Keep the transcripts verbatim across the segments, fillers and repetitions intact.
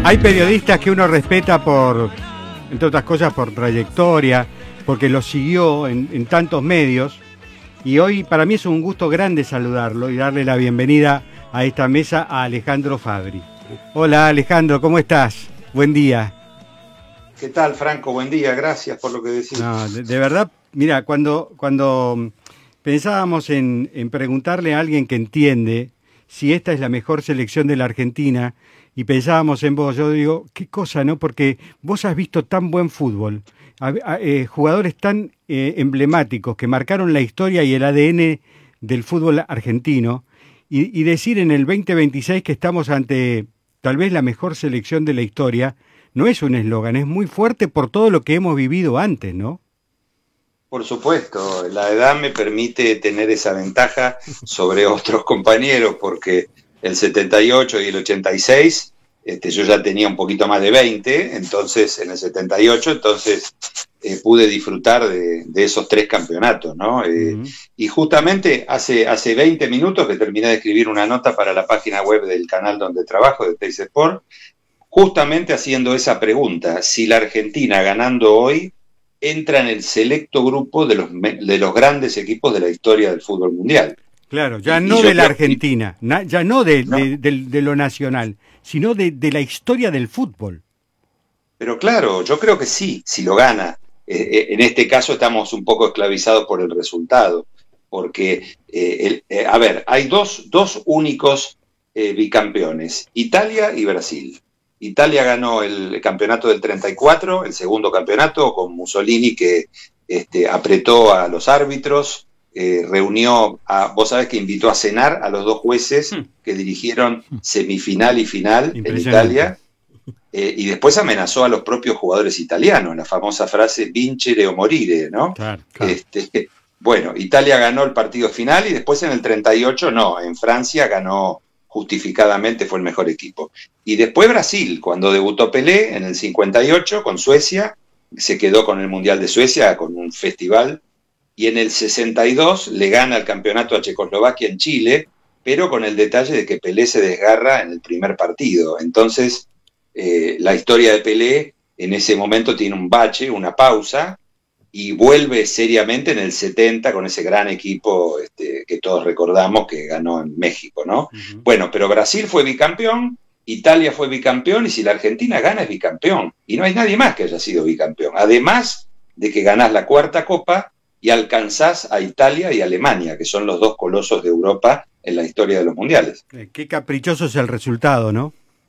Hay periodistas que uno respeta por, entre otras cosas, por trayectoria, porque los siguió en, en tantos medios, y hoy para mí es un gusto grande saludarlo y darle la bienvenida a esta mesa a Alejandro Fabri. Hola Alejandro, ¿cómo estás? Buen día. ¿Qué tal, Franco? Buen día, gracias por lo que decís. No, de, de verdad, mira, cuando, cuando pensábamos en, en preguntarle a alguien que entiende si esta es la mejor selección de la Argentina, y pensábamos en vos, yo digo, qué cosa, ¿no? Porque vos has visto tan buen fútbol, a, a, eh, jugadores tan eh, emblemáticos que marcaron la historia y el A D N del fútbol argentino, y, y decir en el veinte veintiséis que estamos ante tal vez la mejor selección de la historia, no es un eslogan, es muy fuerte por todo lo que hemos vivido antes, ¿no? Por supuesto, la edad me permite tener esa ventaja sobre otros compañeros, porque el setenta y ocho y el ochenta y seis, este, yo ya tenía un poquito más de veinte, entonces en el setenta y ocho, entonces eh, pude disfrutar de, de esos tres campeonatos, ¿no? Eh, uh-huh. Y justamente hace, hace veinte minutos que terminé de escribir una nota para la página web del canal donde trabajo, de Teis Sport, justamente haciendo esa pregunta: si la Argentina, ganando hoy, entra en el selecto grupo de los, de los grandes equipos de la historia del fútbol mundial. Claro, ya y, no y de la Argentina, que, na, ya no, de, no. De, de, de lo nacional, sino de, de la historia del fútbol. Pero claro, yo creo que sí, si lo gana. Eh, en este caso estamos un poco esclavizados por el resultado, porque, eh, el, eh, a ver, hay dos, dos únicos eh, bicampeones, Italia y Brasil. Italia ganó el campeonato del treinta y cuatro, el segundo campeonato, con Mussolini que este, apretó a los árbitros, eh, reunió, a, vos sabés que invitó a cenar a los dos jueces que dirigieron semifinal y final en Italia, eh, y después amenazó a los propios jugadores italianos, la famosa frase vincere o morire, ¿no? Claro, claro. Este, bueno, Italia ganó el partido final y después en el treinta y ocho no, en Francia ganó justificadamente, fue el mejor equipo. Y después Brasil, cuando debutó Pelé en el cincuenta y ocho con Suecia, se quedó con el Mundial de Suecia, con un festival, y en el sesenta y dos le gana el campeonato a Checoslovaquia en Chile, pero con el detalle de que Pelé se desgarra en el primer partido. Entonces, eh, la historia de Pelé en ese momento tiene un bache, una pausa, y vuelve seriamente en el setenta con ese gran equipo este, que todos recordamos que ganó en México, ¿no? Uh-huh. Bueno, pero Brasil fue bicampeón, Italia fue bicampeón, y si la Argentina gana es bicampeón. Y no hay nadie más que haya sido bicampeón. Además de que ganás la cuarta copa y alcanzás a Italia y Alemania, que son los dos colosos de Europa en la historia de los mundiales. Qué caprichoso es el resultado, ¿no?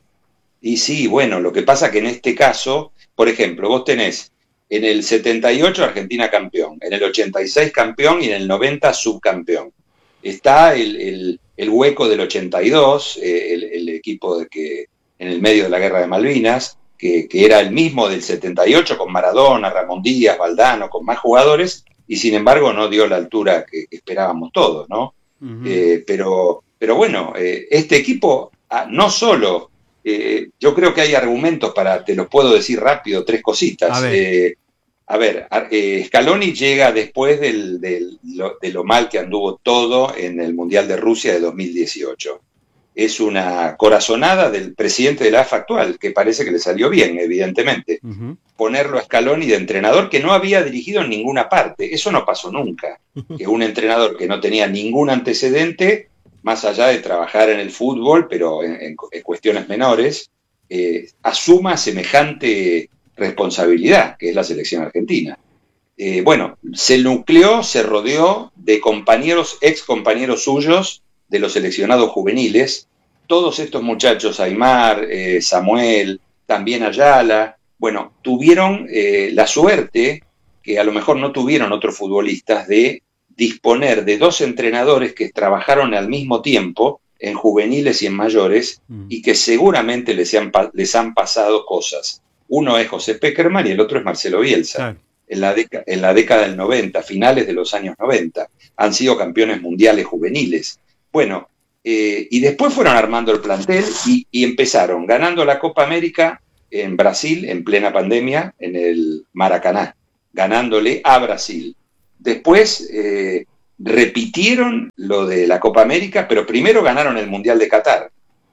Y sí, bueno, lo que pasa que en este caso, por ejemplo, vos tenés en el setenta y ocho Argentina campeón, en el ochenta y seis campeón y en el noventa subcampeón. Está el, el, el hueco del ochenta y dos, eh, el, el equipo de que en el medio de la guerra de Malvinas, que, que era el mismo del setenta y ocho con Maradona, Ramón Díaz, Valdano, con más jugadores, y sin embargo no dio la altura que, que esperábamos todos, ¿no? Uh-huh. Eh, pero, pero bueno, eh, este equipo ah, no solo... Eh, yo creo que hay argumentos para, te los puedo decir rápido, tres cositas. A ver, eh, a ver eh, Scaloni llega después del, del, lo, de lo mal que anduvo todo en el Mundial de Rusia de dos mil dieciocho. Es una corazonada del presidente de la A F A actual, que parece que le salió bien, evidentemente. Uh-huh. Ponerlo a Scaloni de entrenador que no había dirigido en ninguna parte. Eso no pasó nunca. Que un entrenador que no tenía ningún antecedente, más allá de trabajar en el fútbol, pero en, en, en cuestiones menores, eh, asuma semejante responsabilidad, que es la selección argentina. Eh, bueno, se nucleó, se rodeó de compañeros, ex compañeros suyos, de los seleccionados juveniles, todos estos muchachos, Aimar, eh, Samuel, también Ayala, bueno, tuvieron eh, la suerte, que a lo mejor no tuvieron otros futbolistas, de disponer de dos entrenadores que trabajaron al mismo tiempo en juveniles y en mayores mm. y que seguramente les han, les han pasado cosas. Uno es José Peckerman y el otro es Marcelo Bielsa. Claro. En la, deca- en la década del noventa, finales de los años noventa, han sido campeones mundiales juveniles. Bueno, eh, y después fueron armando el plantel y, y empezaron ganando la Copa América en Brasil en plena pandemia, en el Maracaná, ganándole a Brasil. Después eh, repitieron lo de la Copa América, pero primero ganaron el Mundial de Qatar.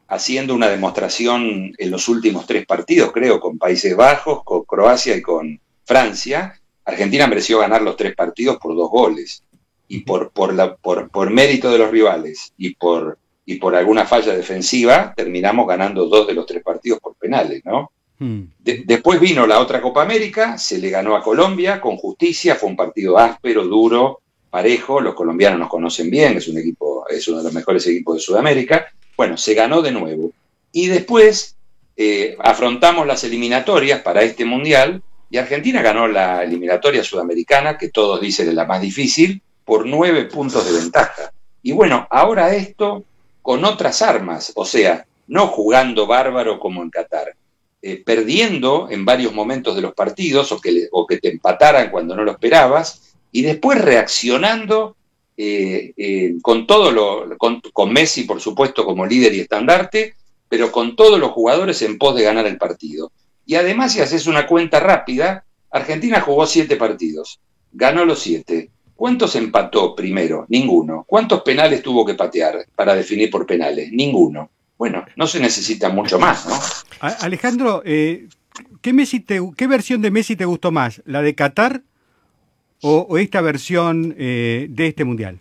haciendo una demostración en los últimos tres partidos, creo, con Países Bajos, con Croacia y con Francia. Argentina mereció ganar los tres partidos por dos goles. Y por, por, la, por, por mérito de los rivales y por, y por alguna falla defensiva, terminamos ganando dos de los tres partidos por penales, ¿no? Hmm. De, después vino la otra Copa América, se le ganó a Colombia con justicia, fue un partido áspero, duro, parejo, los colombianos nos conocen bien, es un equipo, es uno de los mejores equipos de Sudamérica. Bueno, se ganó de nuevo. Y después eh, afrontamos las eliminatorias para este Mundial y Argentina ganó la eliminatoria sudamericana, que todos dicen es la más difícil, por nueve puntos de ventaja. Y bueno, ahora esto con otras armas, o sea, no jugando bárbaro como en Qatar, eh, perdiendo en varios momentos de los partidos o que, le, o que te empataran cuando no lo esperabas, y después reaccionando eh, eh, con todo lo, con, con Messi, por supuesto, como líder y estandarte, pero con todos los jugadores en pos de ganar el partido. Y además, si haces una cuenta rápida, Argentina jugó siete partidos, ganó los siete. ¿Cuántos empató primero? Ninguno. ¿Cuántos penales tuvo que patear para definir por penales? Ninguno. Bueno, no se necesita mucho más, ¿no? Alejandro, eh, ¿qué, Messi te, ¿qué versión de Messi te gustó más? ¿La de Qatar o, o esta versión eh, de este Mundial?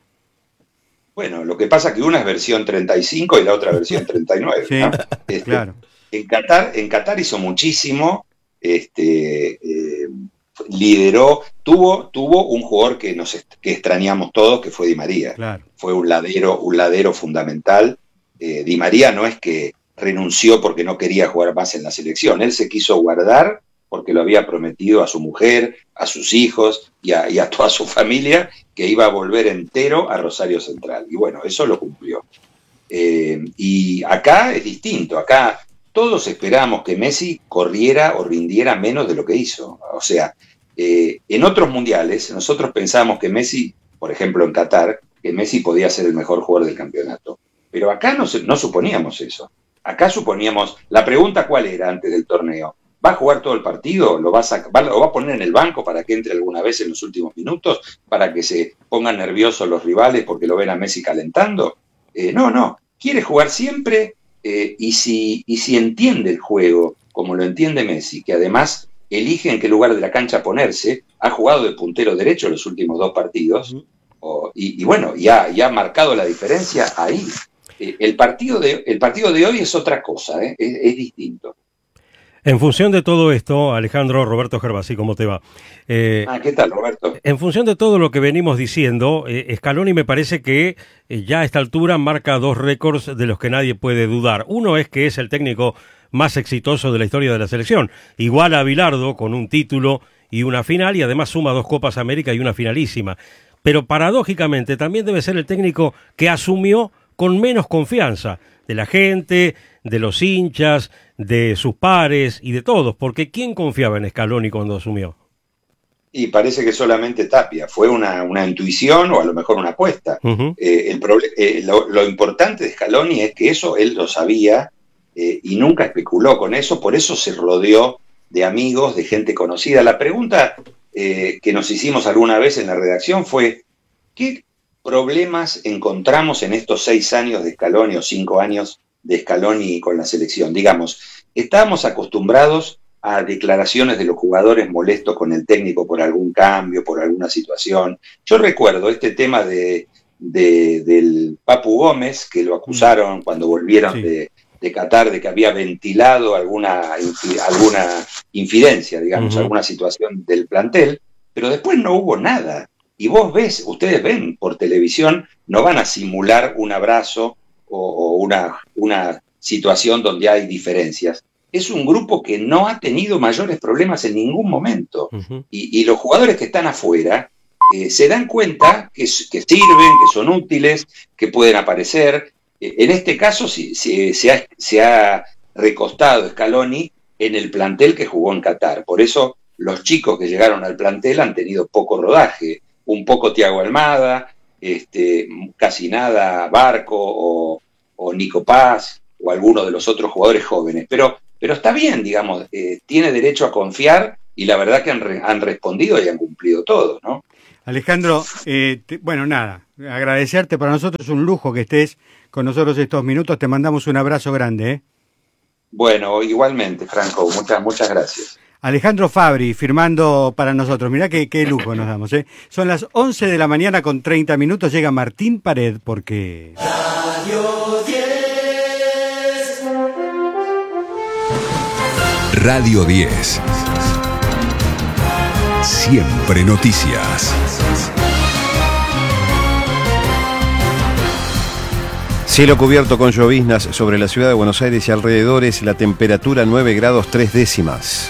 Bueno, lo que pasa es que una es versión treinta y cinco y la otra versión treinta y nueve. Sí, ¿no? este, claro. En Qatar, en Qatar hizo muchísimo, este, eh, lideró, tuvo, tuvo un jugador que nos que extrañamos todos, que fue Di María. Claro. Fue un ladero, un ladero fundamental. Eh, Di María no es que renunció porque no quería jugar más en la selección, él se quiso guardar porque lo había prometido a su mujer, a sus hijos y a, y a toda su familia que iba a volver entero a Rosario Central. Y bueno, eso lo cumplió. Eh, y acá es distinto, acá todos esperamos que Messi corriera o rindiera menos de lo que hizo. O sea, eh, en otros mundiales nosotros pensábamos que Messi, por ejemplo en Qatar, que Messi podía ser el mejor jugador del campeonato. Pero acá no, no suponíamos eso. Acá suponíamos, la pregunta cuál era antes del torneo, ¿va a jugar todo el partido? ¿Lo, vas a, va, ¿Lo va a poner en el banco para que entre alguna vez en los últimos minutos? ¿Para que se pongan nerviosos los rivales porque lo ven a Messi calentando? Eh, no, no. Quiere jugar siempre eh, y, si, y si entiende el juego como lo entiende Messi, que además elige en qué lugar de la cancha ponerse, ha jugado de puntero derecho los últimos dos partidos, uh-huh. o, y, y bueno, ya, ya ha marcado la diferencia ahí. Eh, el, partido de, el partido de hoy es otra cosa, ¿eh? es, es distinto. En función de todo esto, Alejandro, Roberto Gervasi, ¿cómo te va? Eh, ah, ¿qué tal, Roberto? En función de todo lo que venimos diciendo, eh, Scaloni me parece que eh, ya a esta altura marca dos récords de los que nadie puede dudar. Uno es que es el técnico más exitoso de la historia de la selección. Igual a Bilardo con un título y una final, y además suma dos Copas América y una finalísima. Pero paradójicamente también debe ser el técnico que asumió con menos confianza de la gente, de los hinchas, de sus pares y de todos, porque ¿quién confiaba en Scaloni cuando asumió? Y parece que solamente Tapia, fue una, una intuición o a lo mejor una apuesta. Uh-huh. Eh, el proble- eh, lo, lo importante de Scaloni es que eso él lo sabía eh, y nunca especuló con eso, por eso se rodeó de amigos, de gente conocida. La pregunta eh, que nos hicimos alguna vez en la redacción fue, ¿qué problemas encontramos en estos seis años de Scaloni o cinco años de Scaloni con la selección? Digamos, estábamos acostumbrados a declaraciones de los jugadores molestos con el técnico por algún cambio, por alguna situación. Yo recuerdo este tema de, de del Papu Gómez, que lo acusaron cuando volvieron sí. de, de Qatar, de que había ventilado alguna, alguna infidencia, digamos, uh-huh. alguna situación del plantel, pero después no hubo nada. Y vos ves, ustedes ven por televisión, no van a simular un abrazo o, o una, una situación donde hay diferencias. Es un grupo que no ha tenido mayores problemas en ningún momento. Uh-huh. Y, y los jugadores que están afuera eh, se dan cuenta que, que sirven, que son útiles, que pueden aparecer. Eh, en este caso sí, sí, se, ha, se ha recostado Scaloni en el plantel que jugó en Qatar. Por eso los chicos que llegaron al plantel han tenido poco rodaje. Un poco Thiago Almada, este, casi nada Barco o, o Nico Paz o alguno de los otros jugadores jóvenes. Pero, pero está bien, digamos, eh, tiene derecho a confiar y la verdad que han, re, han respondido y han cumplido todo, ¿no? Alejandro, eh, te, bueno, nada, agradecerte, para nosotros es un lujo que estés con nosotros estos minutos, te mandamos un abrazo grande. ¿eh? Bueno, igualmente, Franco, muchas, muchas gracias. Alejandro Fabri, firmando para nosotros, mirá qué, qué lujo nos damos. ¿eh? Son las once de la mañana con treinta minutos, llega Martín Pared, porque... Radio diez. Radio diez. Siempre noticias. Cielo cubierto con lloviznas sobre la ciudad de Buenos Aires y alrededores, la temperatura nueve grados tres décimas.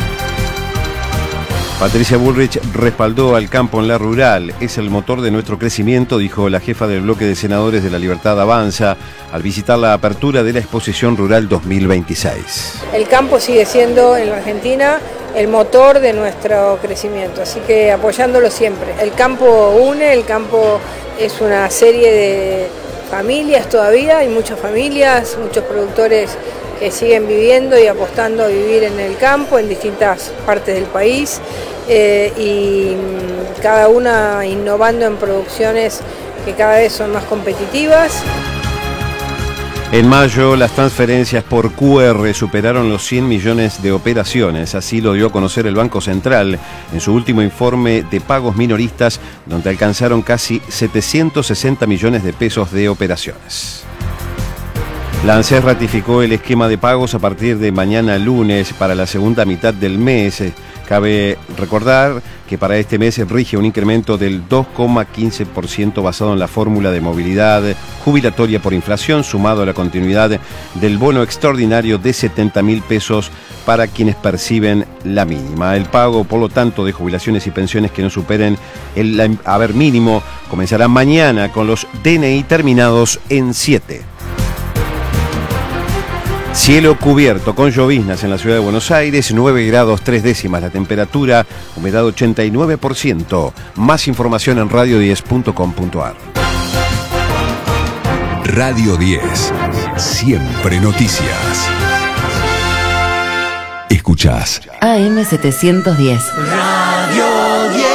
Patricia Bullrich respaldó al campo en la rural. Es el motor de nuestro crecimiento, dijo la jefa del bloque de senadores de La Libertad Avanza al visitar la apertura de la Exposición Rural dos mil veintiséis. El campo sigue siendo en la Argentina el motor de nuestro crecimiento, así que apoyándolo siempre. El campo une, el campo es una serie de familias todavía, hay muchas familias, muchos productores que siguen viviendo y apostando a vivir en el campo en distintas partes del país eh, y cada una innovando en producciones que cada vez son más competitivas. En mayo, las transferencias por Q R superaron los cien millones de operaciones. Así lo dio a conocer el Banco Central en su último informe de pagos minoristas, donde alcanzaron casi setecientos sesenta millones de pesos de operaciones. La ANSES ratificó el esquema de pagos a partir de mañana lunes para la segunda mitad del mes. Cabe recordar que para este mes rige un incremento del dos coma quince por ciento basado en la fórmula de movilidad jubilatoria por inflación, sumado a la continuidad del bono extraordinario de setenta mil pesos para quienes perciben la mínima. El pago, por lo tanto, de jubilaciones y pensiones que no superen el haber mínimo comenzará mañana con los D N I terminados en siete. Cielo cubierto con lloviznas en la ciudad de Buenos Aires, nueve grados tres décimas la temperatura, humedad ochenta y nueve por ciento. Más información en radio diez punto com punto a r. Radio diez, siempre noticias. Escuchás A M setecientos diez. Radio diez.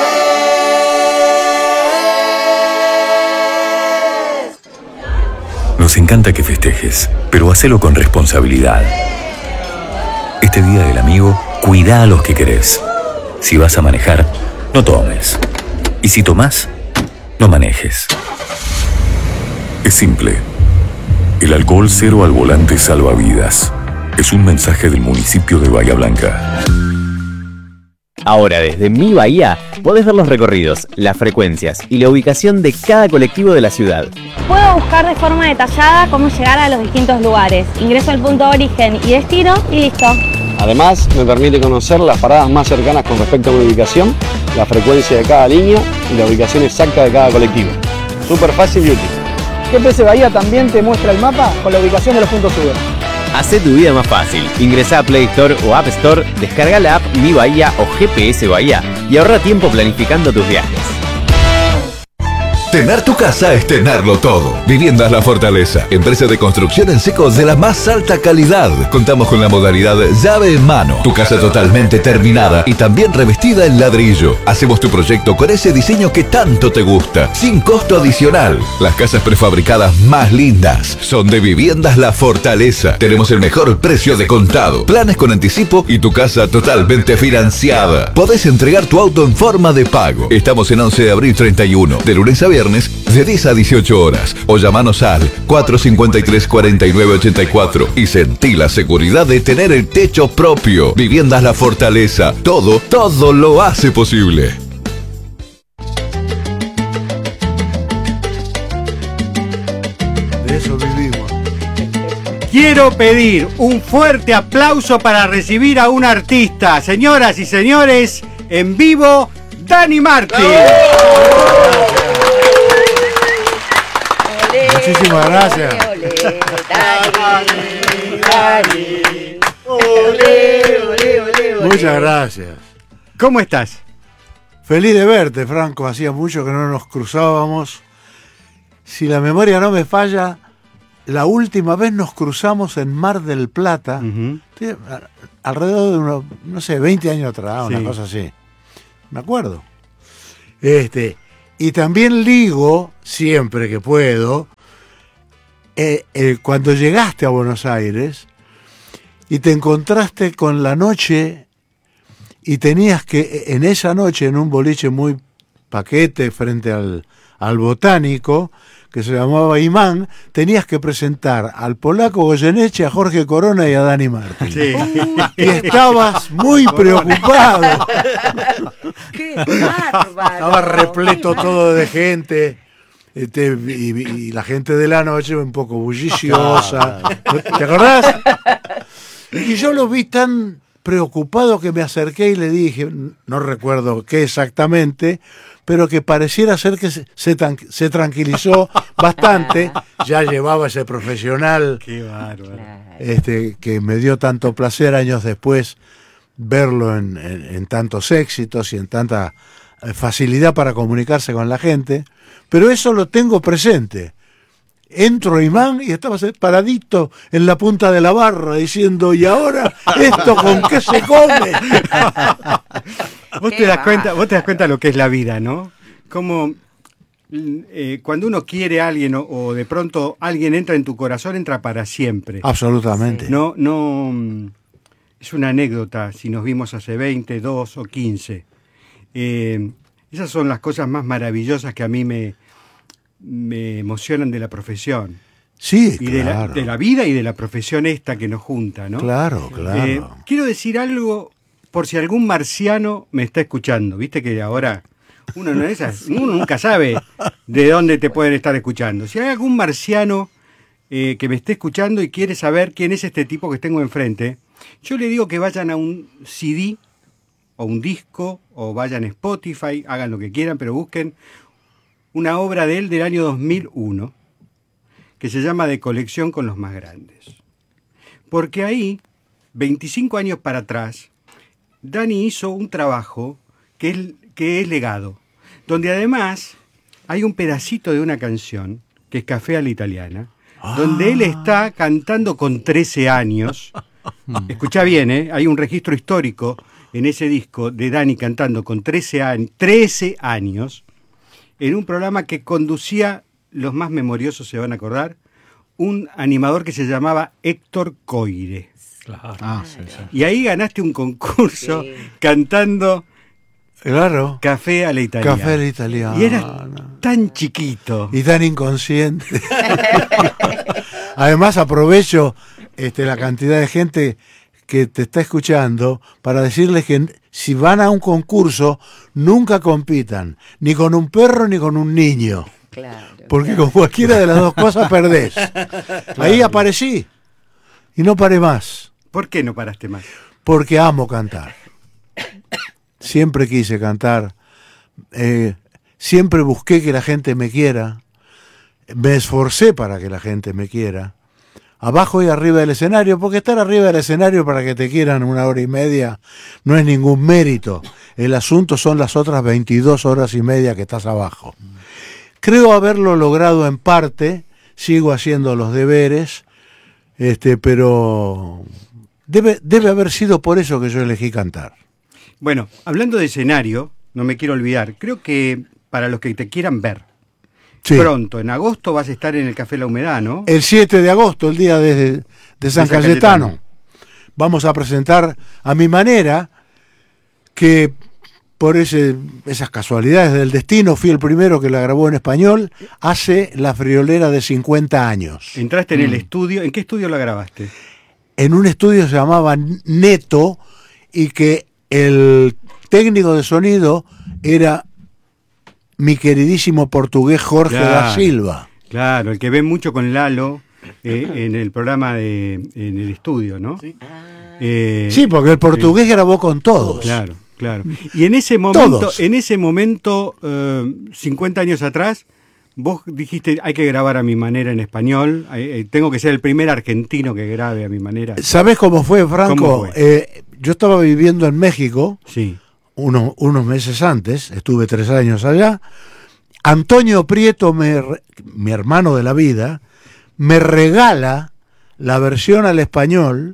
Nos encanta que festejes, pero hacelo con responsabilidad. Este día del amigo, cuida a los que querés. Si vas a manejar, no tomes. Y si tomás, no manejes. Es simple. El alcohol cero al volante salva vidas. Es un mensaje del municipio de Bahía Blanca. Ahora desde Mi Bahía podés ver los recorridos, las frecuencias y la ubicación de cada colectivo de la ciudad. Puedo buscar de forma detallada cómo llegar a los distintos lugares. Ingreso al punto de origen y destino y listo. Además, me permite conocer las paradas más cercanas con respecto a mi ubicación, la frecuencia de cada línea y la ubicación exacta de cada colectivo. Súper fácil y útil. G P S Bahía también te muestra el mapa con la ubicación de los puntos Uber. Hacé tu vida más fácil. Ingresá a Play Store o App Store, descarga la app Mi Bahía o G P S Bahía y ahorra tiempo planificando tus viajes. Tener tu casa es tenerlo todo. Viviendas La Fortaleza, empresa de construcción en seco de la más alta calidad. Contamos con la modalidad llave en mano. Tu casa totalmente terminada y también revestida en ladrillo. Hacemos tu proyecto con ese diseño que tanto te gusta, sin costo adicional. Las casas prefabricadas más lindas son de Viviendas La Fortaleza. Tenemos el mejor precio de contado, planes con anticipo y tu casa totalmente financiada. Podés entregar tu auto en forma de pago. Estamos en once de abril treinta y uno, de lunes a viernes, de diez a dieciocho horas, o llamanos al cuatro cinco tres, cuatro nueve ocho cuatro y sentí la seguridad de tener el techo propio. Viviendas La Fortaleza, todo, todo lo hace posible. De eso vivimos. Quiero pedir un fuerte aplauso para recibir a un artista. Señoras y señores, en vivo, Dani Martín. Muchísimas gracias. Ole, ole, Dani, Dani, ole, ole, ole, ole. Muchas gracias. ¿Cómo estás? Feliz de verte, Franco. Hacía mucho que no nos cruzábamos. Si la memoria no me falla, la última vez nos cruzamos en Mar del Plata, uh-huh. alrededor de unos, no sé, veinte años atrás, sí. Una cosa así. Me acuerdo. Este, y también ligo, siempre que puedo, eh, eh, cuando llegaste a Buenos Aires y te encontraste con la noche y tenías que, en esa noche, en un boliche muy paquete frente al, al Botánico, que se llamaba Imán, tenías que presentar al polaco Goyeneche, a Jorge Corona y a Dani Martín. Sí. Y estabas muy preocupado. ¡Qué bárbaro! Estaba repleto todo de gente. Este, y, y la gente de la noche un poco bulliciosa. ¿Te acordás? Y yo lo vi tan preocupado que me acerqué y le dije, no recuerdo qué exactamente, pero que pareciera ser que se, se, se tranquilizó bastante. Ya llevaba ese profesional. Qué bárbaro. Este, que me dio tanto placer años después verlo en, en, en tantos éxitos y en tanta facilidad para comunicarse con la gente. Pero eso lo tengo presente. Entro a Imán y estaba paradito en la punta de la barra diciendo, ¿y ahora esto con qué se come? Vos te das cuenta, vos te das cuenta lo que es la vida, ¿no? Como eh, cuando uno quiere a alguien o, o de pronto alguien entra en tu corazón, entra para siempre. Absolutamente. No, no, es una anécdota si nos vimos hace veinte, dos o quince. Eh, esas son las cosas más maravillosas que a mí me, me emocionan de la profesión. Sí, y claro. de la, de la vida y de la profesión esta que nos junta, ¿no? Claro, claro. Eh, quiero decir algo por si algún marciano me está escuchando. Viste que ahora uno, no es así, uno nunca sabe de dónde te pueden estar escuchando. Si hay algún marciano eh, que me esté escuchando y quiere saber quién es este tipo que tengo enfrente, yo le digo que vayan a un C D o un disco o vayan a Spotify, hagan lo que quieran, pero busquen una obra de él del año dos mil uno que se llama De colección con los más grandes. Porque ahí, veinticinco años para atrás, Dani hizo un trabajo que es, que es legado, donde además hay un pedacito de una canción, que es Café a la Italiana, ah. donde él está cantando con trece años. Escuchá bien, ¿eh? Hay un registro histórico en ese disco de Dani cantando con trece años, trece años, en un programa que conducía, los más memoriosos se van a acordar, un animador que se llamaba Héctor Coire. Claro. Ah, sí, sí. Y ahí ganaste un concurso Sí. cantando Claro. Café a la Italiana. Café a la Italiana. Y eras tan chiquito. Y tan inconsciente. Además aprovecho este, la cantidad de gente que te está escuchando para decirles que si van a un concurso nunca compitan ni con un perro ni con un niño. Claro. Porque con cualquiera de las dos cosas perdés. Ahí aparecí y no paré más. ¿Por qué no paraste más? Porque amo cantar. Siempre quise cantar. Eh, siempre busqué que la gente me quiera. Me esforcé para que la gente me quiera. Abajo y arriba del escenario, porque estar arriba del escenario para que te quieran una hora y media no es ningún mérito. El asunto son las otras veintidós horas y media que estás abajo. Creo haberlo logrado en parte, sigo haciendo los deberes, este, pero debe, debe haber sido por eso que yo elegí cantar. Bueno, hablando de escenario, no me quiero olvidar, creo que para los que te quieran ver, Sí. pronto, en agosto vas a estar en el Café La Humedad, ¿no? El siete de agosto, el día de, de San, De San Cayetano. Cayetano. Vamos a presentar a mi manera, que por ese, esas casualidades del destino fui el primero que la grabó en español hace La Friolera de cincuenta años. Entraste en el estudio, ¿en qué estudio la grabaste? En un estudio que se llamaba Neto y que el técnico de sonido era mi queridísimo portugués Jorge Claro. da Silva. Claro, el que ve mucho con Lalo eh, en el programa de en el estudio, ¿no? Sí, eh, Sí, porque el portugués sí. grabó con todos. Claro, claro. Y en ese momento, Todos. en ese momento, eh, cincuenta años atrás, vos dijiste, hay que grabar a mi manera en español, eh, tengo que ser el primer argentino que grabe a mi manera. ¿Sabés cómo fue, Franco? ¿Cómo fue? Eh, yo estaba viviendo en México Sí. uno, unos meses antes, estuve tres años allá. Antonio Prieto, me, mi hermano de la vida, me regala la versión al español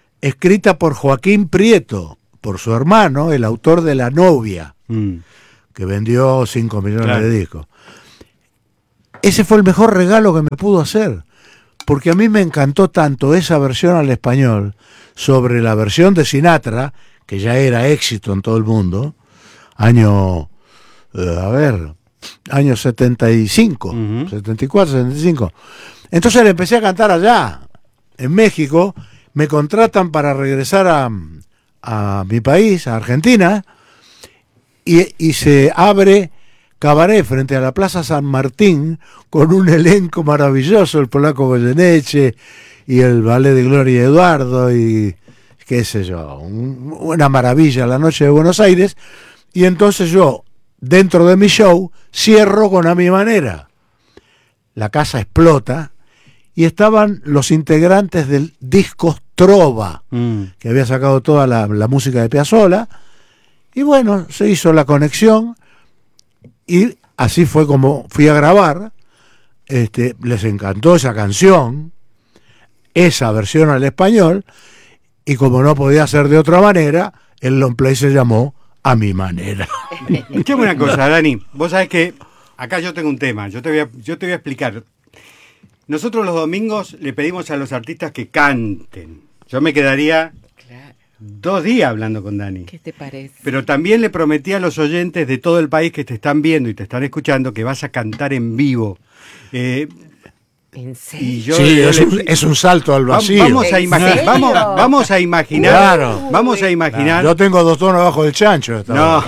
escrita por Joaquín Prieto, por su hermano, el autor de La Novia, Mm. que vendió cinco millones Claro. de discos. Ese fue el mejor regalo que me pudo hacer, porque a mí me encantó tanto esa versión al español sobre la versión de Sinatra, que ya era éxito en todo el mundo, año, eh, a ver, año setenta y cinco, uh-huh. setenta y cuatro, setenta y cinco. Entonces le empecé a cantar allá, en México, me contratan para regresar a, a mi país, a Argentina, y, y se abre cabaret frente a la Plaza San Martín con un elenco maravilloso, el polaco Goyeneche y el ballet de Gloria Eduardo y qué sé yo, un, una maravilla la noche de Buenos Aires. Y entonces yo, dentro de mi show, cierro con A Mi Manera. La casa explota y estaban los integrantes del Discos Trova, mm. que había sacado toda la, la música de Piazzolla. Y bueno, se hizo la conexión y así fue como fui a grabar. Este, les encantó esa canción, esa versión al español, y como no podía ser de otra manera, el long play se llamó A Mi Manera. Escuchame una cosa, Dani. Vos sabés que acá yo tengo un tema. Yo te voy a, yo te voy a explicar. Nosotros los domingos le pedimos a los artistas que canten. Yo me quedaría claro. dos días hablando con Dani. ¿Qué te parece? Pero también le prometí a los oyentes de todo el país que te están viendo y te están escuchando que vas a cantar en vivo. Eh, ¿En serio? Y yo, sí, yo es, le, un, es un salto al vacío. Vamos a, imagi- vamos, vamos a imaginar. Claro. Vamos a imaginar. Claro. Yo tengo dos tonos abajo del chancho. No.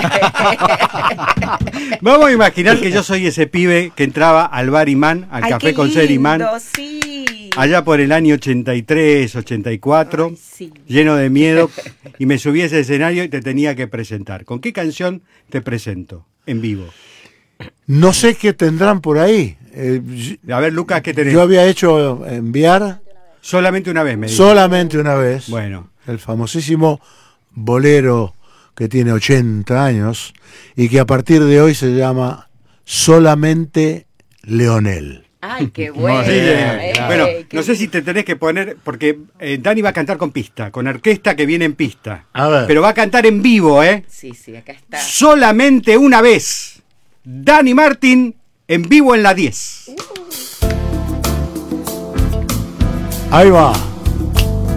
Vamos a imaginar que yo soy ese pibe que entraba al bar Imán, al Ay, café con ser Imán. Sí. Allá por el año ochenta y tres, ochenta y cuatro, Ay, sí. lleno de miedo, y me subí a ese escenario y te tenía que presentar. ¿Con qué canción te presento en vivo? No sé qué tendrán por ahí. Eh, a ver, Lucas, ¿qué tenés? Yo había hecho enviar... Solamente una vez, me dijo. Solamente una vez. Bueno. El famosísimo bolero que tiene ochenta años y que a partir de hoy se llama Solamente Leonel. Ay, qué bueno. Sí, eh, claro. Bueno, eh, no sé si te tenés que poner, porque eh, Dani va a cantar con pista, con orquesta que viene en pista. A ver. Pero va a cantar en vivo, ¿eh? Sí, sí, acá está. Solamente una vez. Dani Martín en vivo en la diez. Ahí va.